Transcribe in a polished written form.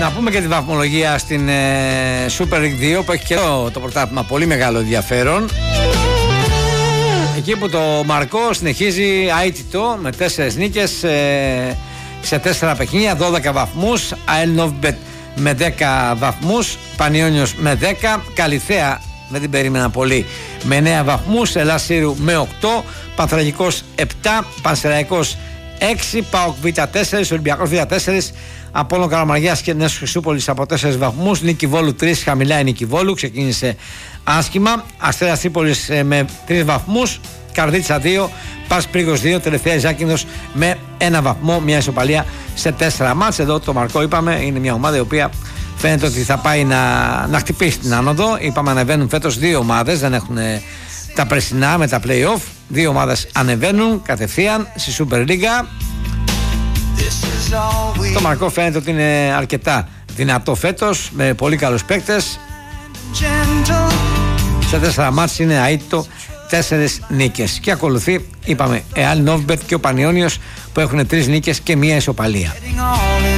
Να πούμε και τη βαθμολογία στην Super League 2 που έχει και εδώ το πρωτάθλημα πολύ μεγάλο ενδιαφέρον. Εκεί που το Μαρκό συνεχίζει αίτητο με 4 νίκες σε 4 παιχνίδια, 12 βαθμούς. ΑΕΛ Νόβιμπετ με 10 βαθμούς, Πανιόνιος με 10, Καλιθέα δεν την περίμενα πολύ με 9 βαθμούς, Ελλάς Σύρου με 8, Πανθραγικός 7, Πανσεραϊκός 6, ΠΑΟΚ Β 4, Ολυμπιακός Β 4, Απόλλων Καλαμαριάς και Νέος Χρυσούπολης από 4 βαθμούς, Νίκη Βόλου 3, χαμηλά η Νίκη Βόλου, ξεκίνησε άσχημα, Αστέρας Τρίπολης με 3 βαθμούς, Καρδίτσα 2, Πας Πρίγος 2, τελευταία Ζάκυνθος με 1 βαθμό, μια ισοπαλία σε 4 μάτς. Εδώ το Μαρκό είπαμε είναι μια ομάδα η οποία φαίνεται ότι θα πάει να χτυπήσει την άνοδο. Είπαμε ανεβαίνουν φέτος 2 ομάδες, δεν έχουν τα περσινά με τα play-off. 2 ομάδες ανεβαίνουν κατευθείαν στη Super League. Το Μαρκό φαίνεται ότι είναι αρκετά δυνατό φέτος με πολύ καλούς παίκτες. Σε 4 μάτς είναι αίτητο 4 νίκες. Και ακολουθεί, είπαμε, ΑΕΛ Νόβιμπετ και ο Πανιόνιος που έχουν 3 νίκες και 1 ισοπαλία.